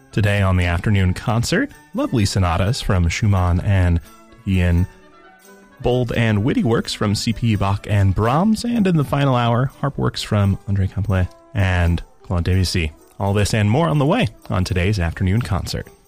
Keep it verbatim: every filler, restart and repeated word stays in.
Today on the afternoon concert, lovely sonatas from Schumann and Ian, bold and witty works from C P Bach and Brahms, and in the final hour, harp works from André Campbell and Claude Debussy. All this and more on the way on today's afternoon concert.